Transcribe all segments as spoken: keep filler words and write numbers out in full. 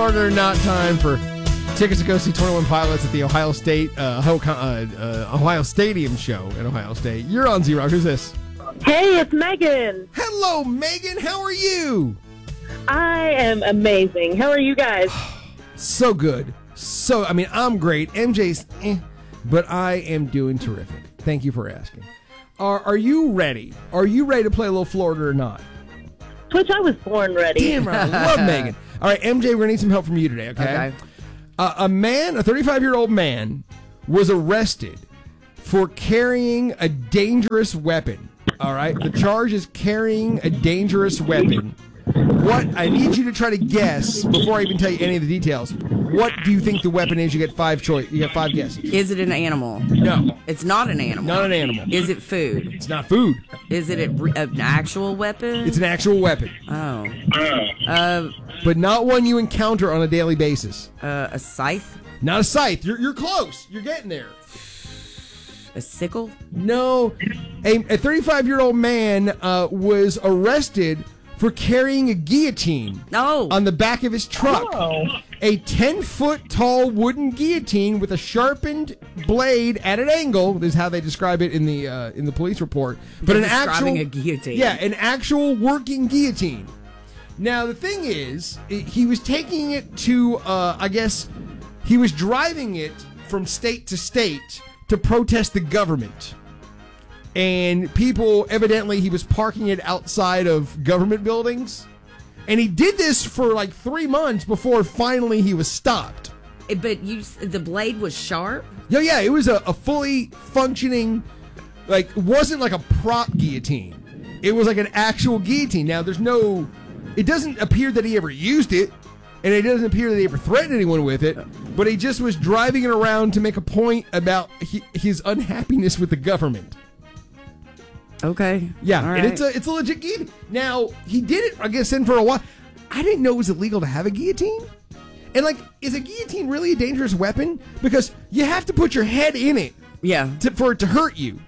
Florida or not time for tickets to go see twenty-one Pilots at the Ohio State uh, Ho- uh, uh, Ohio Stadium show in Ohio State. You're on Z-Rock. Who's this? Hey, it's Megan. Hello, Megan. How are you? I am amazing. How are you guys? So good. So, I mean, I'm great. M J's eh, but I am doing terrific. Thank you for asking. Are Are you ready? Are you ready to play a little Florida or not? Twitch, I was born ready. Damn right. I love Megan. All right, M J, we're going to need some help from you today, okay? Okay. Uh, a man, a thirty-five-year-old man, was arrested for carrying a dangerous weapon. All right? The charge is carrying a dangerous weapon. What, I need you to try to guess, before I even tell you any of the details, what do you think the weapon is? You get five choice. You get five guesses. Is it an animal? No. It's not an animal. Not an animal. Is it food? It's not food. Is it a, an actual weapon? It's an actual weapon. Oh. Uh, But not one you encounter on a daily basis. uh, a scythe? Not a scythe. You're, you're close. You're getting there. A sickle? No. A, a thirty-five-year-old man uh, was arrested for carrying a guillotine No. on the back of his truck. Oh. A ten-foot tall wooden guillotine with a sharpened blade at an angle. This is how they describe it in the uh, in the police report. But They're an actual describing a guillotine. Yeah, an actual working guillotine. Now the thing is, i- he was taking it to, uh, I guess, he was driving it from state to state to protest the government. And people, evidently, he was parking it outside of government buildings. And he did this for like three months before finally he was stopped. Eh, But you, s- the blade was sharp? Yeah, yeah, it was a, a fully functioning, like, it wasn't like a prop guillotine. It was like an actual guillotine. Now, there's no, it doesn't appear that he ever used it, and it doesn't appear that he ever threatened anyone with it, but he just was driving it around to make a point about he, his unhappiness with the government. Okay. Yeah, All and right. it's a it's a legit guillotine. Now, he did it, I guess, in for a while. I didn't know it was illegal to have a guillotine. And, like, is a guillotine really a dangerous weapon? Because you have to put your head in it Yeah. to, for it to hurt you.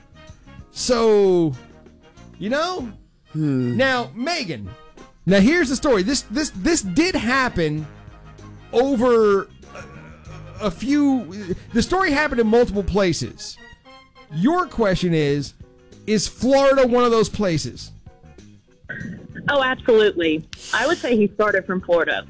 So, you know? Now, Megan, now here's the story. This this this did happen over a, a few... The story happened in multiple places. Your question is, is Florida one of those places? Oh, absolutely. I would say he started from Florida.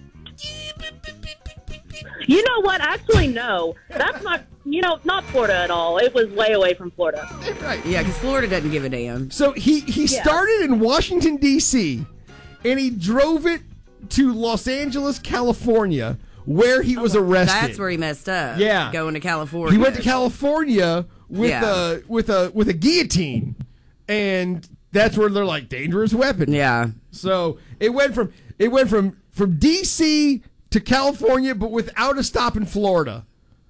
You know what? Actually, no. That's not, you know, not Florida at all. It was way away from Florida. Right. Yeah, because Florida doesn't give a damn. So he, he Yeah. started in Washington, D C, and he drove it to Los Angeles, California, where he was arrested. That's where he messed up. Yeah. Going to California. He went to California with Yeah. a with a with a guillotine, and that's where they're like dangerous weapon. Yeah. So it went from it went from from D C to California, but without a stop in Florida.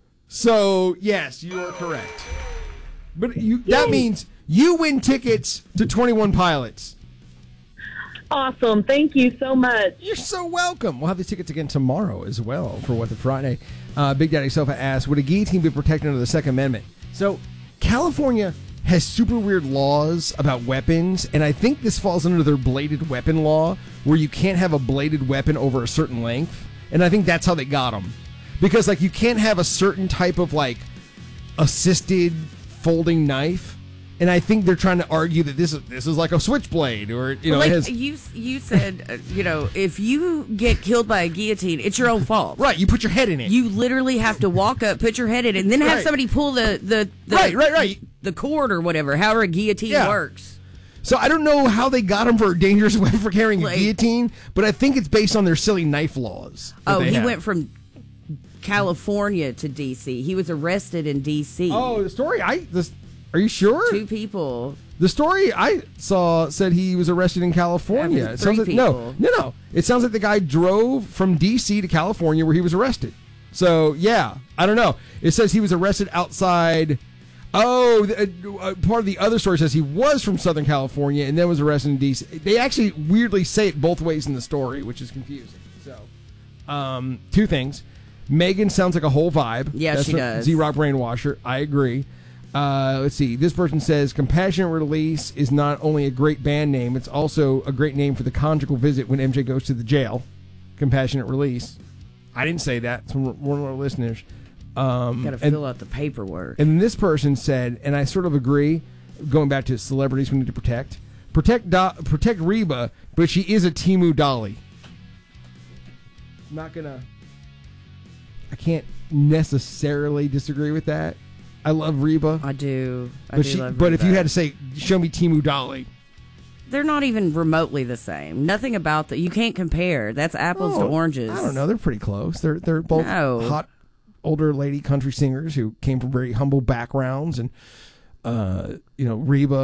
So yes, you are correct. But you that means you win tickets to twenty-one Pilots. Awesome. Thank you so much. You're so welcome. We'll have these tickets again tomorrow as well for What the Friday. Uh, Big Daddy Sofa asks, would a guillotine be protected under the Second Amendment? So, California has super weird laws about weapons, and I think this falls under their bladed weapon law, where you can't have a bladed weapon over a certain length. And I think that's how they got them. Because, like, you can't have a certain type of, like, assisted folding knife. And I think they're trying to argue that this is this is like a switchblade, or you know, like it has you, you said, uh, you know, if you get killed by a guillotine, it's your own fault. right. You put your head in it. You literally have to walk up, put your head in it, and then have Right. somebody pull the the, the Right, right, right. the cord or whatever. However, a guillotine Yeah. works. So I don't know how they got him for a dangerous weapon for carrying a Like- guillotine, but I think it's based on their silly knife laws. that Oh, they he have. went from California to D C. He was arrested in D C. Oh, the story I this. Are you sure? Two people. The story I saw said he was arrested in California. Yeah, It three sounds like, no, people. no, no. It sounds like the guy drove from D C to California where he was arrested. So yeah, I don't know. It says he was arrested outside. Oh, the, uh, part of the other story says he was from Southern California and then was arrested in D C. They actually weirdly say it both ways in the story, which is confusing. So, um, two things. Megan sounds like a whole vibe. Yeah, That's she from does. Z-Rock Brainwasher. I agree. Uh, let's see. This person says Compassionate Release is not only a great band name, it's also a great name for the conjugal visit when M J goes to the jail. Compassionate Release. I didn't say that. It's from one of our listeners. Um, Got to and, fill out the paperwork. and this person said, and I sort of agree, going back to celebrities we need to protect. Protect Do- protect Reba, but she is a Timu Dolly. I'm not going to... I can't necessarily disagree with that. I love Reba. I do. I but do she, love but if Reba. you had to say, show me Timu Dolly. They're not even remotely the same. Nothing about that. You can't compare. That's apples to Oh, oranges. I don't know. They're pretty close. They're they're both No. hot older lady country singers who came from very humble backgrounds, and uh, you know, Reba